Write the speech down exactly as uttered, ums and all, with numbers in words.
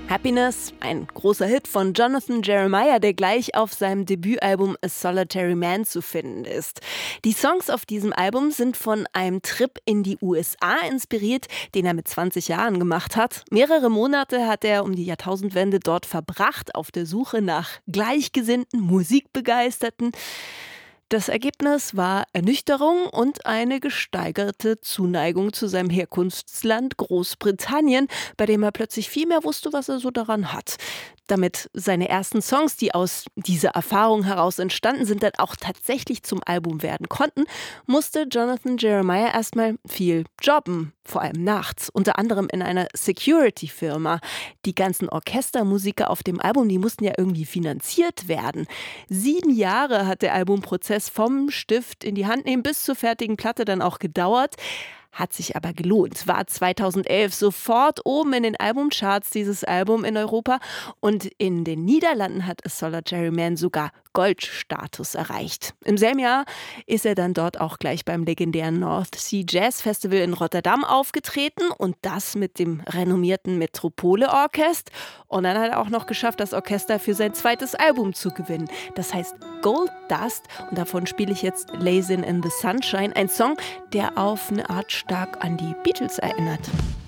Happiness, ein großer Hit von Jonathan Jeremiah, der gleich auf seinem Debütalbum A Solitary Man zu finden ist. Die Songs auf diesem Album sind von einem Trip in die U S A inspiriert, den er mit zwanzig Jahren gemacht hat. Mehrere Monate hat er um die Jahrtausendwende dort verbracht, auf der Suche nach Gleichgesinnten, Musikbegeisterten. Das Ergebnis war Ernüchterung und eine gesteigerte Zuneigung zu seinem Herkunftsland Großbritannien, bei dem er plötzlich viel mehr wusste, was er so daran hat. Damit seine ersten Songs, die aus dieser Erfahrung heraus entstanden sind, dann auch tatsächlich zum Album werden konnten, musste Jonathan Jeremiah erstmal viel jobben, vor allem nachts, unter anderem in einer Security-Firma. Die ganzen Orchestermusiker auf dem Album, die mussten ja irgendwie finanziert werden. Sieben Jahre hat der Albumprozess vom Stift in die Hand nehmen bis zur fertigen Platte dann auch gedauert. Hat sich aber gelohnt. War zweitausendelf sofort oben in den Albumcharts, dieses Album in Europa. Und in den Niederlanden hat A Solitary Man sogar Goldstatus erreicht. Im selben Jahr ist er dann dort auch gleich beim legendären North Sea Jazz Festival in Rotterdam aufgetreten und das mit dem renommierten Metropole Orchest. Und dann hat er auch noch geschafft, das Orchester für sein zweites Album zu gewinnen. Das heißt Gold Dust und davon spiele ich jetzt Lazin' in the Sunshine, ein Song, der auf eine Art stark an die Beatles erinnert.